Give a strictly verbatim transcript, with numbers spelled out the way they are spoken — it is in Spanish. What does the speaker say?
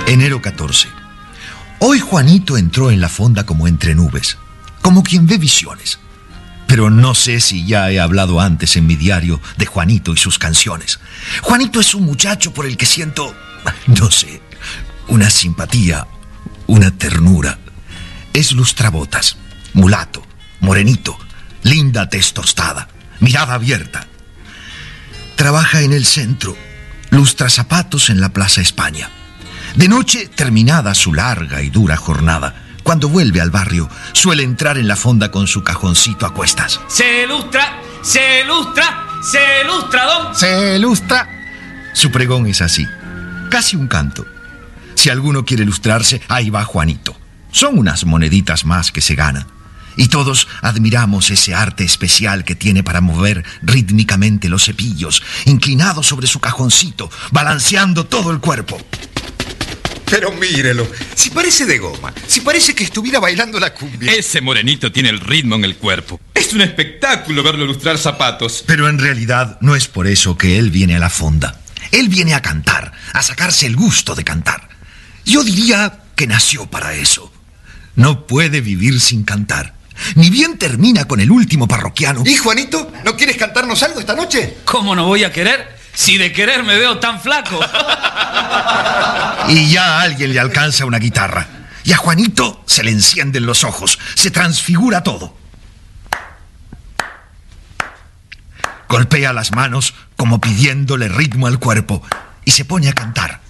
enero catorce. Hoy Juanito entró en la fonda como entre nubes, como quien ve visiones. Pero no sé si ya he hablado antes en mi diario de Juanito y sus canciones. Juanito es un muchacho por el que siento, no sé, una simpatía, una ternura. Es lustrabotas, mulato, morenito, linda tez tostada, mirada abierta. Trabaja en el centro, lustra zapatos en la Plaza España. De noche, terminada su larga y dura jornada, cuando vuelve al barrio, suele entrar en la fonda con su cajoncito a cuestas. Se lustra, se lustra, se lustra, don. Se lustra. Su pregón es así, casi un canto. Si alguno quiere lustrarse, ahí va Juanito. Son unas moneditas más que se gana. Y todos admiramos ese arte especial que tiene para mover rítmicamente los cepillos, inclinado sobre su cajoncito, balanceando todo el cuerpo. Pero mírelo, si parece de goma, si parece que estuviera bailando la cumbia. Ese morenito tiene el ritmo en el cuerpo. Es un espectáculo verlo lustrar zapatos. Pero en realidad no es por eso que él viene a la fonda. Él viene a cantar, a sacarse el gusto de cantar. Yo diría que nació para eso. No puede vivir sin cantar. Ni bien termina con el último parroquiano. ¿Y Juanito? ¿No quieres cantarnos algo esta noche? ¿Cómo no voy a querer? Si de querer me veo tan flaco. Y ya a alguien le alcanza una guitarra. Y a Juanito se le encienden los ojos. Se transfigura todo. Golpea las manos como pidiéndole ritmo al cuerpo. Y se pone a cantar.